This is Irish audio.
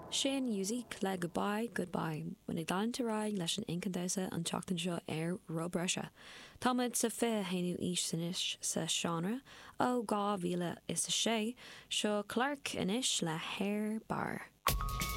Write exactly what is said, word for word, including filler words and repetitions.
Sin music le goodbye, goodbye, when ag dain tarráig leis an incandéisa an teachtain seo ar Robrusha. Támid sa fé héanú ís sanis sa seanra ó gá bhíle is a sé, seo Clark inis le Hair Bar.